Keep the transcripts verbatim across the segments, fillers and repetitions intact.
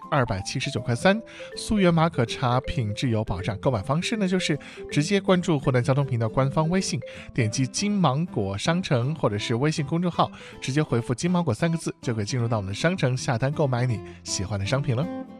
二百七十九块三，溯源码可查，品质有保障。购买方式呢，就是直接关注湖南交通频道官方微信，点击金芒果商城或者是微信公众号，直接回复金芒果三个字，就可以进入到我们的商城下单购买你喜欢的商品了。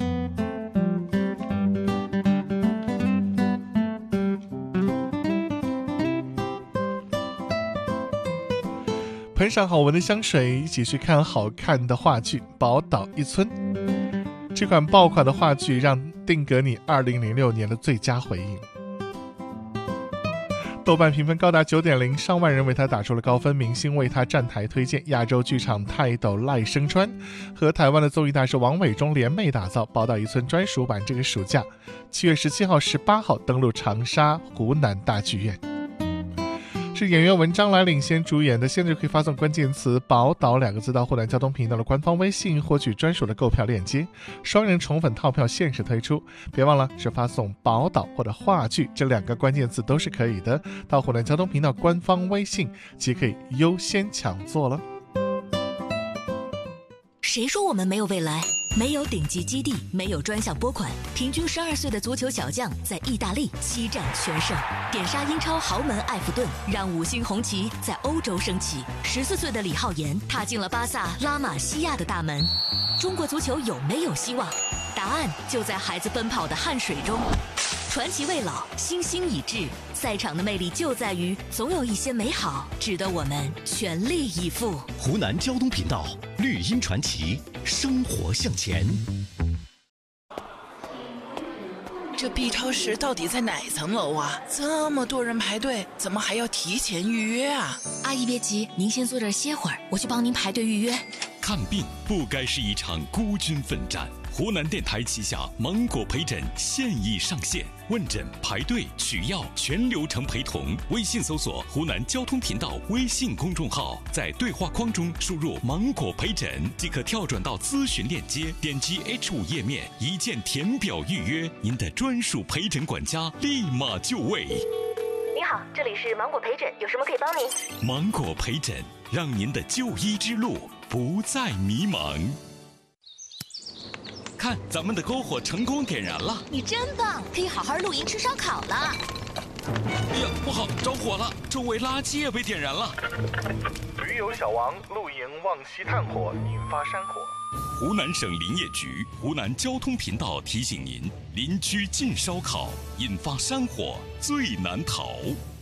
喷上好闻的香水，一起去看好看的话剧《宝岛一村》。这款爆款的话剧让定格你二零零六年的最佳回应。豆瓣评分高达 九点零， 上万人为他打出了高分，明星为他站台推荐。亚洲剧场泰斗赖声川和台湾的综艺大师王伟忠联袂打造《宝岛一村》专属版，这个暑假七月十七号、十八号登陆长沙湖南大剧院。是演员文章来领衔主演的，现在就可以发送关键词宝岛两个字到湖南交通频道的官方微信，获取专属的购票链接。双人宠粉套票限时推出，别忘了是发送宝岛或者话剧这两个关键词都是可以的，到湖南交通频道官方微信即可以优先抢座了。 谁说我们没有未来？没有顶级基地，没有专项拨款，平均十二岁的足球小将在意大利七战全胜，点杀英超豪门埃弗顿，让五星红旗在欧洲升起。十四岁的李浩言踏进了巴萨拉玛西亚的大门。中国足球有没有希望？答案就在孩子奔跑的汗水中。传奇未老，星星已至，赛场的魅力就在于总有一些美好值得我们全力以赴。 湖南交通频道绿茵传奇，生活向前。 这 B 超市到底在哪层楼啊？这么多人排队，怎么还要提前预约啊？ 阿姨别急，您先坐这儿歇会儿，我去帮您排队预约。 看病不该是一场孤军奋战。湖南电台旗下芒果陪诊现已上线，问诊、排队、取药全流程陪同。微信搜索湖南交通频道微信公众号，在对话框中输入芒果陪诊即可跳转到咨询链接，点击 H 五 页面，一键填表预约，您的专属陪诊管家立马就位。 你好，这里是芒果陪诊，有什么可以帮您？ 芒果陪诊，让您的就医之路不再迷茫。看，咱们的篝火成功点燃了！ 你真棒，可以好好露营吃烧烤了。 哎呀，不好，着火了！周围垃圾也被点燃了。 驴友小王露营忘熄炭火，引发山火。 湖南省林业局、湖南交通频道提醒您：林区禁烧烤，引发山火最难逃。